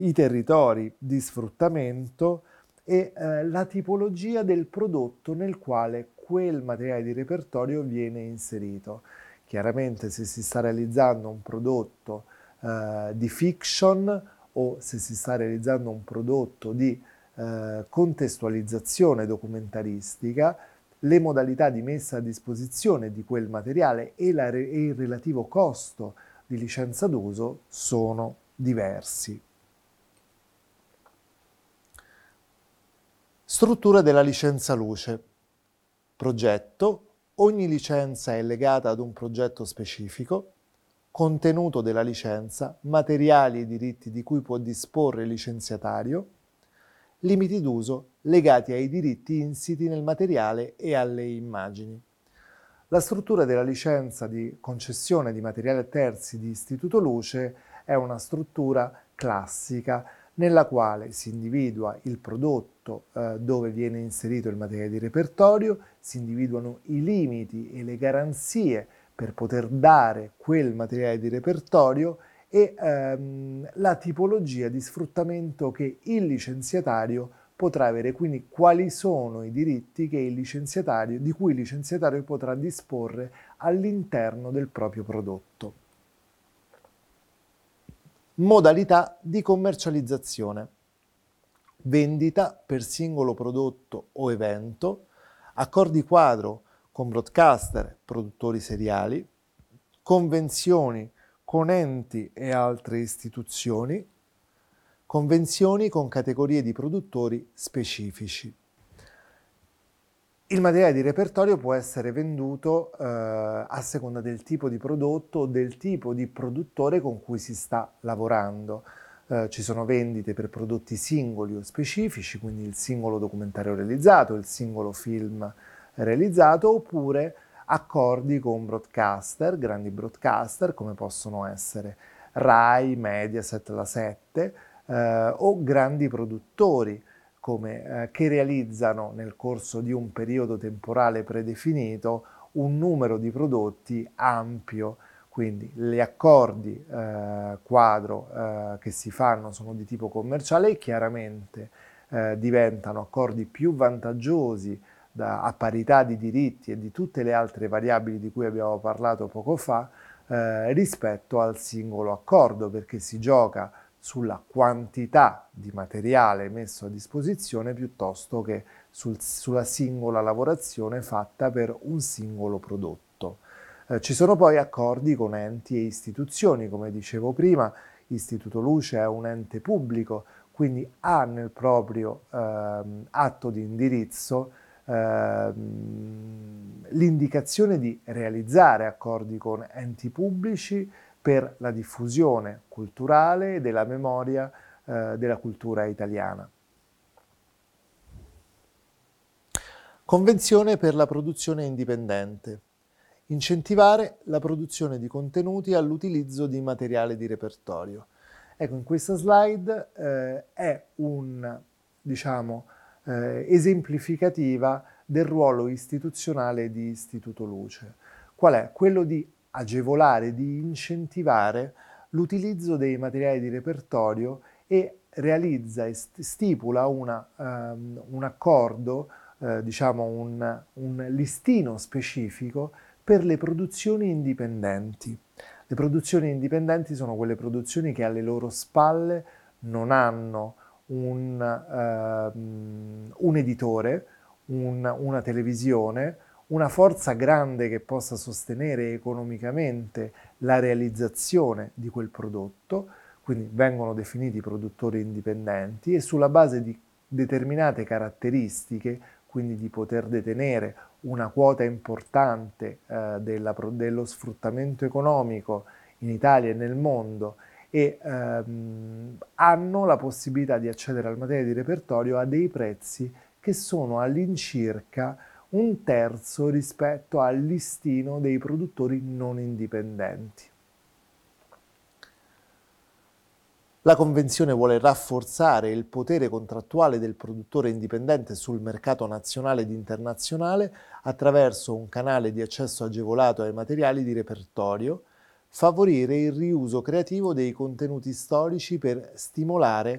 i territori di sfruttamento e la tipologia del prodotto nel quale quel materiale di repertorio viene inserito. Chiaramente se si sta realizzando un prodotto di fiction o se si sta realizzando un prodotto di contestualizzazione documentaristica, le modalità di messa a disposizione di quel materiale e il relativo costo di licenza d'uso sono diversi. Struttura della licenza luce. Progetto. Ogni licenza è legata ad un progetto specifico. Contenuto della licenza, materiali e diritti di cui può disporre il licenziatario. Limiti d'uso legati ai diritti insiti nel materiale e alle immagini. La struttura della licenza di concessione di materiali a terzi di Istituto Luce è una struttura classica nella quale si individua il prodotto dove viene inserito il materiale di repertorio, si individuano i limiti e le garanzie per poter dare quel materiale di repertorio e la tipologia di sfruttamento che il licenziatario potrà avere, quindi quali sono i diritti che di cui il licenziatario potrà disporre all'interno del proprio prodotto. Modalità di commercializzazione. Vendita per singolo prodotto o evento, accordi quadro con broadcaster, produttori seriali, convenzioni con enti e altre istituzioni, convenzioni con categorie di produttori specifici. Il materiale di repertorio può essere venduto a seconda del tipo di prodotto o del tipo di produttore con cui si sta lavorando. Ci sono vendite per prodotti singoli o specifici, quindi il singolo documentario realizzato, il singolo film realizzato, oppure accordi con broadcaster, grandi broadcaster come possono essere Rai, Mediaset, La 7 o grandi produttori che realizzano nel corso di un periodo temporale predefinito un numero di prodotti ampio. Quindi gli accordi quadro che si fanno sono di tipo commerciale e chiaramente diventano accordi più vantaggiosi a parità di diritti e di tutte le altre variabili di cui abbiamo parlato poco fa rispetto al singolo accordo, perché si gioca sulla quantità di materiale messo a disposizione piuttosto che sulla singola lavorazione fatta per un singolo prodotto. Ci sono poi accordi con enti e istituzioni, come dicevo prima, Istituto Luce è un ente pubblico, quindi ha nel proprio atto di indirizzo l'indicazione di realizzare accordi con enti pubblici per la diffusione culturale e della memoria della cultura italiana. Convenzione per la produzione indipendente. Incentivare la produzione di contenuti all'utilizzo di materiale di repertorio. Ecco, in questa slide è esemplificativa del ruolo istituzionale di Istituto Luce. Qual è? Quello di agevolare, di incentivare l'utilizzo dei materiali di repertorio e realizza e stipula un accordo, un listino specifico per le produzioni indipendenti. Le produzioni indipendenti sono quelle produzioni che alle loro spalle non hanno un editore, una televisione, una forza grande che possa sostenere economicamente la realizzazione di quel prodotto, quindi vengono definiti produttori indipendenti e sulla base di determinate caratteristiche, quindi di poter detenere una quota importante dello sfruttamento economico in Italia e nel mondo e hanno la possibilità di accedere al materiale di repertorio a dei prezzi che sono all'incirca un terzo rispetto al listino dei produttori non indipendenti. La Convenzione vuole rafforzare il potere contrattuale del produttore indipendente sul mercato nazionale ed internazionale attraverso un canale di accesso agevolato ai materiali di repertorio, favorire il riuso creativo dei contenuti storici per stimolare